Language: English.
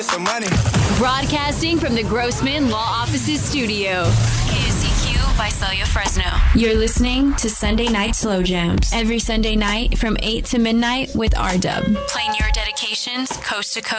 Some money. Broadcasting from the Grossman Law Offices studio. KSCQ Visalia, Fresno. You're listening to Sunday Night Slow Jams. Every Sunday night from 8 to midnight with R-Dub. Playing your dedications coast to coast.